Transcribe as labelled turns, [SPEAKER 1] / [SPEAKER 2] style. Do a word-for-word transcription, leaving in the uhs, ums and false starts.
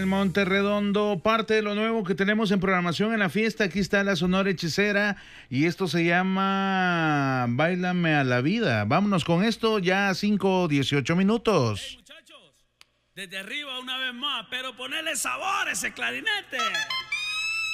[SPEAKER 1] Monterredondo, parte de lo nuevo que tenemos en programación en la fiesta. Aquí está la Sonora Hechicera y esto se llama Báilame a la Vida. Vámonos con esto, ya cinco dieciocho minutos.
[SPEAKER 2] Hey, muchachos, desde arriba una vez más, pero ponerle sabor a ese clarinete.